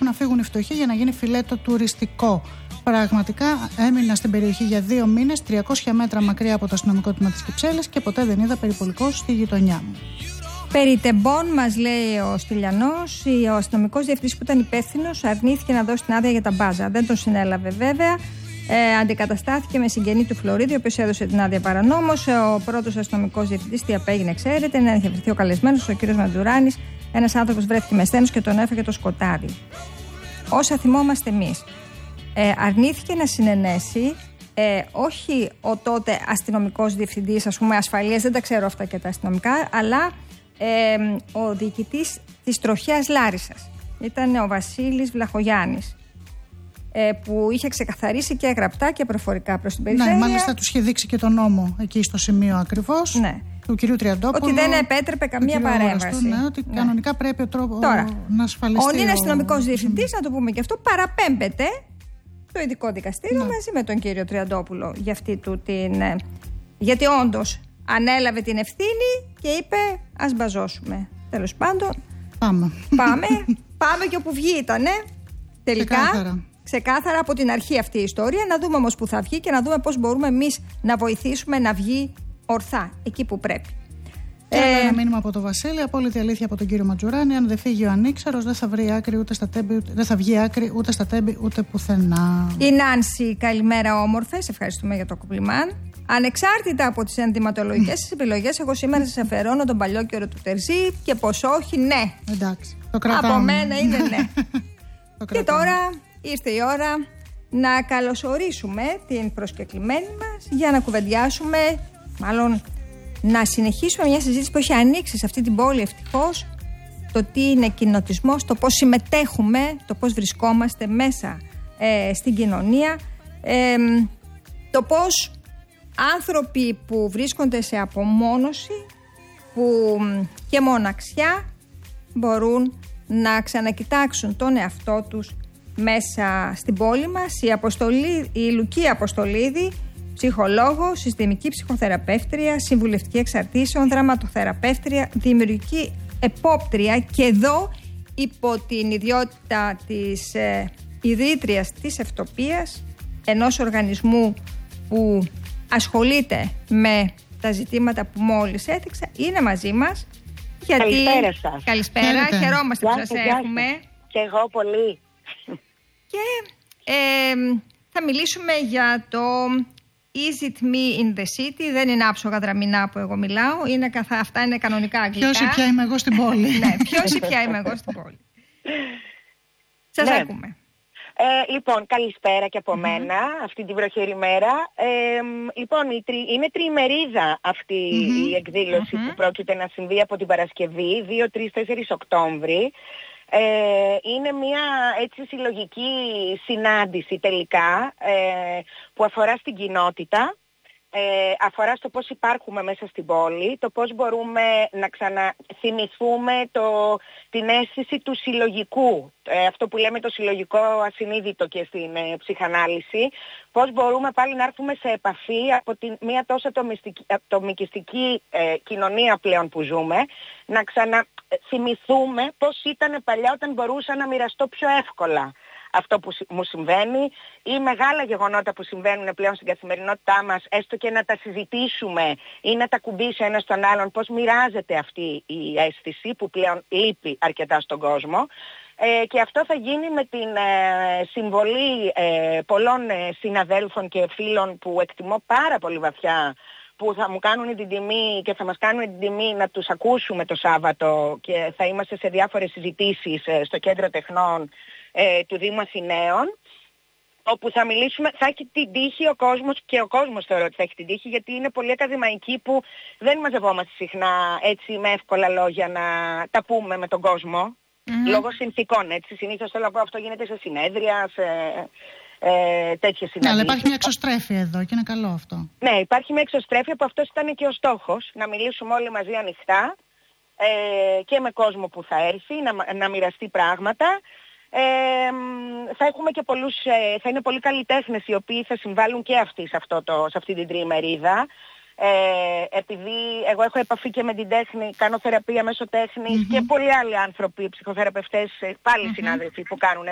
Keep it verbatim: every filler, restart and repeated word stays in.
να φύγουν οι φτωχοί για να γίνει φιλέτο τουριστικό. Πραγματικά έμεινα στην περιοχή για δύο μήνες, τριακόσια μέτρα μακριά από το αστυνομικό τμήμα της Κυψέλης και ποτέ δεν είδα περιπολικό στη γειτονιά μου. Περί τεμπών, μας λέει ο Στυλιανός, ο αστυνομικός διευθυντής που ήταν υπεύθυνος αρνήθηκε να δώσει την άδεια για τα μπάζα. Δεν τον συνέλαβε βέβαια. Ε, αντικαταστάθηκε με συγγενή του Φλωρίδη, ο οποίος έδωσε την άδεια παρανόμως. Ο πρώτος αστυνομικός διευθυντής, τι απέγινε, ξέρετε, να είχε βρεθεί ο καλεσμένος, ο κύριος Μαντουράνης. Ένας άνθρωπος βρέθηκε με στένος και τον έφαγε το σκοτάδι. Όσα θυμόμαστε εμείς. Ε, αρνήθηκε να συνενέσει. Ε, όχι ο τότε αστυνομικός διευθυντής, ας πούμε, ασφαλείας, δεν τα ξέρω αυτά και τα αστυνομικά, αλλά ε, ο διοικητής της τροχέας Λάρισσας. Ήταν ο Βασίλης Βλαχογιάννης, ε, που είχε ξεκαθαρίσει και γραπτά και προφορικά προς την περιφέρεια. Ναι, μάλιστα τους είχε δείξει και τον νόμο εκεί στο σημείο ακριβώς. Ναι. Του κυρίου Τριαντόπουλου. Ότι δεν επέτρεπε καμία παρέμβαση. Ναι, ότι ναι. κανονικά πρέπει ο τρόπο Τώρα, να ασφαλιστεί. Ο νυν αστυνομικός διευθυντής, να το πούμε και αυτό, παραπέμπεται στο ειδικό δικαστήριο, ναι, μαζί με τον κύριο Τριαντόπουλο για αυτή του την. Γιατί όντως ανέλαβε την ευθύνη και είπε ας μπαζώσουμε. Τέλος πάντων. Πάμε. Πάμε, πάμε και όπου βγει ήτανε. Τελικά. Ξεκάθαρα. Ξεκάθαρα από την αρχή αυτή η ιστορία. Να δούμε όμως που θα βγει και να δούμε πώς μπορούμε εμείς να βοηθήσουμε να βγει ορθά εκεί που πρέπει. Και ε, ένα μήνυμα από τον Βασίλη, απόλυτη αλήθεια από τον κύριο Ματζουράνη. Αν δεν φύγει ο ανήξαρος, δεν θα βρει άκρη ούτε στα τέμπη, ούτε, δεν θα βγει άκρη ούτε στα τέμπη ούτε πουθενά. Η Νάνση, καλημέρα όμορφες, ευχαριστούμε για το κομπλιμάν. Ανεξάρτητα από τις ενδυματολογικές σας επιλογές, εγώ σήμερα σας αφαιρώνω τον παλιό καιρό του Τερζή και πως όχι, ναι. Εντάξει, το κρατάμε. Από μένα είναι ναι. Το και τώρα ήρθε η ώρα να καλωσορίσουμε την προσκεκλημένη μας για να κουβεντιάσουμε, μάλλον να συνεχίσουμε μια συζήτηση που έχει ανοίξει σε αυτή την πόλη ευτυχώς, το τι είναι κοινοτισμός, το πώς συμμετέχουμε, το πώς βρισκόμαστε μέσα ε, στην κοινωνία, ε, το πώς άνθρωποι που βρίσκονται σε απομόνωση που, και μοναξιά μπορούν να ξανακοιτάξουν τον εαυτό τους μέσα στην πόλη μας. Η, Αποστολή, η Λουκία Αποστολίδη, ψυχολόγος, συστημική ψυχοθεραπεύτρια, συμβουλευτική εξαρτήσεων, δραματοθεραπεύτρια, δημιουργική επόπτρια και εδώ υπό την ιδιότητα της ε, ιδρύτριας της Ευτοπίας, ενός οργανισμού που ασχολείται με τα ζητήματα που μόλις έθιξα, είναι μαζί μας. Γιατί... Καλησπέρα σας. Καλησπέρα, Χαίρετε. χαιρόμαστε που σας έχουμε. Και εγώ πολύ. Και ε, θα μιλήσουμε για το Is it me in the city. Δεν είναι άψογα δραμηνά που εγώ μιλάω. Είναι καθα... Αυτά είναι κανονικά αγγλικά. Ποιος ή ποια είμαι εγώ στην πόλη. Ναι, ποιος ή ποια είμαι εγώ στην πόλη. Σας ναι. ακούμε. Ε, λοιπόν, καλησπέρα και από mm-hmm. μένα αυτή την βροχερή μέρα. Ε, λοιπόν, η τρι... είναι τριημερίδα αυτή mm-hmm. η εκδήλωση mm-hmm. που πρόκειται να συμβεί από την Παρασκευή, δύο, τρεις, τέσσερις Οκτώβρη. Ε, είναι μια έτσι συλλογική συνάντηση τελικά ε, που αφορά στην κοινότητα, ε, αφορά στο πώς υπάρχουμε μέσα στην πόλη, το πώς μπορούμε να ξαναθυμηθούμε το, την αίσθηση του συλλογικού, ε, αυτό που λέμε το συλλογικό ασυνείδητο και στην ε, ψυχανάλυση, πώς μπορούμε πάλι να έρθουμε σε επαφή από την, μια τόσο ατομικιστική ε, κοινωνία πλέον που ζούμε, να ξαναθυμηθούμε πώς ήταν παλιά όταν μπορούσα να μοιραστώ πιο εύκολα αυτό που μου συμβαίνει ή μεγάλα γεγονότα που συμβαίνουν πλέον στην καθημερινότητά μας, έστω και να τα συζητήσουμε ή να τα κουμπίσει ένα στον άλλον, πώς μοιράζεται αυτή η αίσθηση που πλέον λείπει αρκετά στον κόσμο. Ε, και αυτό θα γίνει με την ε, συμβολή ε, πολλών ε, συναδέλφων και φίλων που εκτιμώ πάρα πολύ βαθιά, που θα μου κάνουν την τιμή και θα μας κάνουν την τιμή να τους ακούσουμε το Σάββατο και θα είμαστε σε διάφορες συζητήσεις ε, στο Κέντρο Τεχνών ε, του Δήμου Αθηναίων, όπου θα μιλήσουμε, θα έχει την τύχη ο κόσμος και ο κόσμος θεωρώ ότι θα έχει την τύχη, γιατί είναι πολύ ακαδημαϊκοί που δεν μαζευόμαστε συχνά έτσι με εύκολα λόγια να τα πούμε με τον κόσμο, mm-hmm. λόγω συνθηκών, έτσι. Συνήθως θέλω να πω αυτό γίνεται σε συνέδρια, σε ε, τέτοιες συναντήσεις. Ναι, αλλά υπάρχει μια εξωστρέφεια εδώ και είναι καλό αυτό. Ναι, υπάρχει μια εξωστρέφεια που αυτός ήταν και ο στόχος, να μιλήσουμε όλοι μαζί ανοιχτά ε, και με κόσμο που θα έρθει, να, να μοιραστεί πράγματα. Ε, θα έχουμε και πολλούς, ε, θα είναι πολλοί καλλιτέχνες οι οποίοι θα συμβάλλουν και αυτοί σε, αυτό το, σε αυτή την τριημερίδα. Ε, επειδή εγώ έχω επαφή και με την τέχνη, κάνω θεραπεία μέσω τέχνης mm-hmm. και πολλοί άλλοι άνθρωποι, ψυχοθεραπευτές, πάλι mm-hmm. συνάδελφοι που κάνουν